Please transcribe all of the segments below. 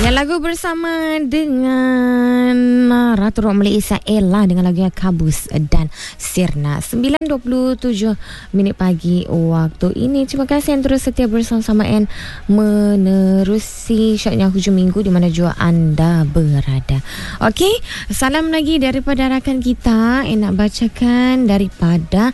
Dan lagu bersama dengan Ratu Rock Malaysia Ella dengan lagunya Kabus dan Sirna. 9.27 minit pagi waktu ini. Terima kasih yang terus setia bersama-sama and menerusi syaknya hujung minggu di mana jua anda berada. Okey, salam lagi daripada rakan kita yang nak bacakan daripada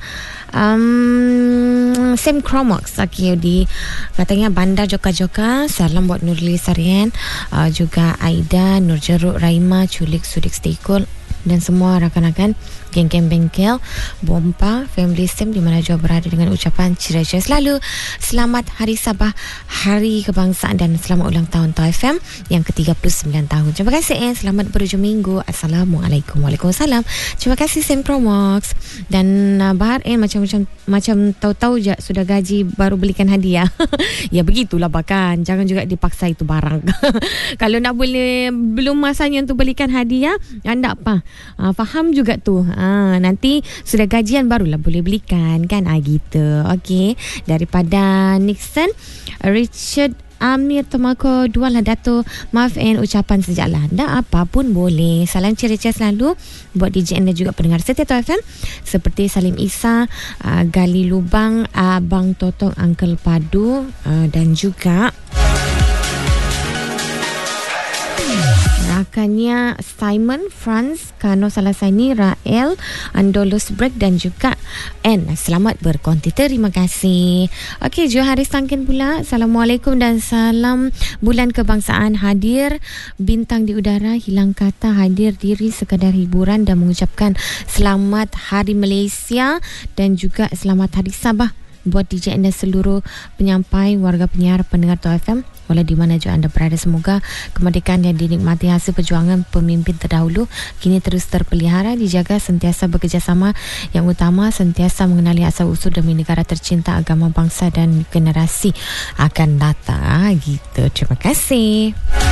Sam Cromox. Okay, di katanya Bandar Joka-Joka. Salam buat Nurli Sarian, juga Aida, Nur Jeruk, Raima, Culik, Sudik, Stikul dan semua rakan-rakan geng-geng bengkel Bompa Family Sim di mana jua berada dengan ucapan ceria-ceria selalu. Selamat Hari Sabah, Hari Kebangsaan dan selamat ulang tahun Tau FM yang ke-39 tahun. Terima kasih selamat berhujung minggu. Assalamualaikum. Waalaikumsalam. Terima kasih Sam Promox. Dan Bahar macam tahu-tahu je sudah gaji baru belikan hadiah. Ya begitulah bahkan. Jangan juga dipaksa itu barang. Kalau nak boleh belum masanya untuk belikan hadiah, anda apa? Faham juga tu. Nanti sudah gajian barulah boleh belikan kan, gitu. Okey, daripada Nixon Richard Amir Tomako, dua lah Dato. Maaf ucapan sejaklah. Dah apapun boleh. Salam ceria-ceria selalu buat DJ anda juga pendengar setia Tau FM seperti Salim Isa, Gali Lubang, Abang Totong, Uncle Padu, dan juga rakannya Simon, Franz, Kano Salasaini, Rael, Andolos Break dan juga N. Selamat berkonti. Terima kasih. Okey, Joe Haris Tangkin pula. Assalamualaikum dan salam bulan kebangsaan hadir. Bintang di udara hilang kata, hadir diri sekadar hiburan dan mengucapkan selamat Hari Malaysia dan juga selamat Hari Sabah buat DJ anda seluruh penyampai, warga penyiar, pendengar Tau FM walau di mana juga anda berada. Semoga kemerdekaan yang dinikmati hasil perjuangan pemimpin terdahulu kini terus terpelihara, dijaga, sentiasa bekerjasama, yang utama sentiasa mengenali asal usul demi negara tercinta, agama, bangsa dan generasi akan datang, gitu. Terima kasih.